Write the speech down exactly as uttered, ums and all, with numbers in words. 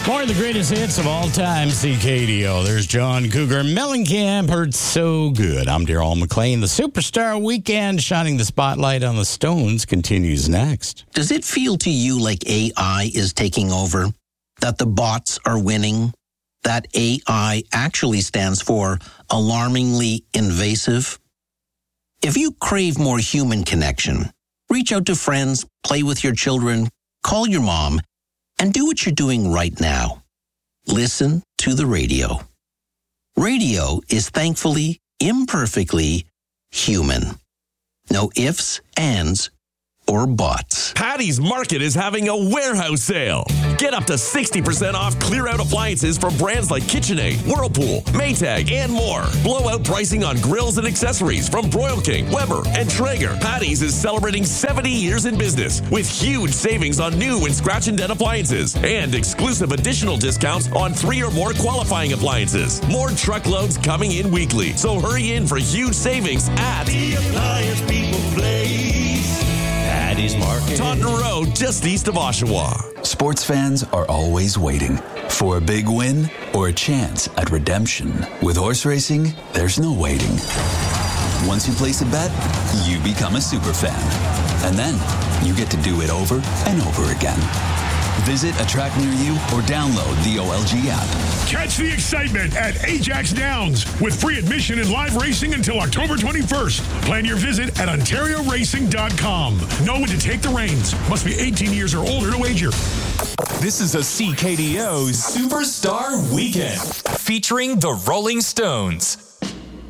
More of the greatest hits of all time, C K D O. There's John Cougar Mellencamp, heard so good. I'm Darryl McLean. The Superstar Weekend, shining the spotlight on the Stones, continues next. Does it feel to you like A I is taking over? That the bots are winning? That A I actually stands for alarmingly invasive? If you crave more human connection, reach out to friends, play with your children, call your mom, and do what you're doing right now. Listen to the radio. Radio is thankfully, imperfectly human. No ifs, ands, or buts. Patty's Market is having a warehouse sale. Get up to sixty percent off clear-out appliances from brands like KitchenAid, Whirlpool, Maytag, and more. Blowout pricing on grills and accessories from Broil King, Weber, and Traeger. Patty's is celebrating seventy years in business with huge savings on new and scratch and dent appliances and exclusive additional discounts on three or more qualifying appliances. More truckloads coming in weekly, so hurry in for huge savings at The Appliance People Place. Patty's Market. Taunton Road, just east of Oshawa. Sports fans are always waiting for a big win or a chance at redemption. With horse racing, there's no waiting. Once you place a bet, you become a super fan. And then you get to do it over and over again. Visit a track near you or download the O L G app. Catch the excitement at Ajax Downs with free admission and live racing until October twenty-first. Plan your visit at ontario racing dot com. Know when to take the reins. Must be eighteen years or older to wager. This is a C K D O Superstar Weekend featuring the Rolling Stones.